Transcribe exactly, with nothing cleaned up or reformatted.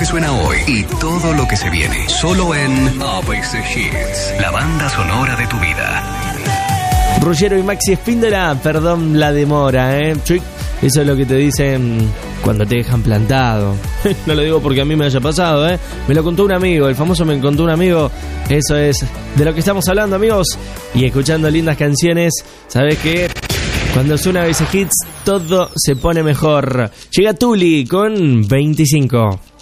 suena hoy y todo lo que se viene. Solo en A B C Hits, la banda sonora de tu vida. Ruggiero y Maxi Espíndola, perdón la demora, ¿eh? Eso es lo que te dicen cuando te dejan plantado. No lo digo porque a mí me haya pasado, ¿eh? Me lo contó un amigo, el famoso me contó un amigo. Eso es de lo que estamos hablando, amigos. Y escuchando lindas canciones, ¿sabes qué? Cuando suena A B C Hits, todo se pone mejor. Llega Tuli con veinticinco.